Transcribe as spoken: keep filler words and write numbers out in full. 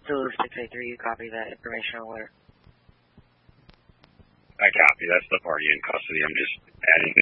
Zulu six eight three, you copy that information alert. I copy. That's the party in custody. I'm just adding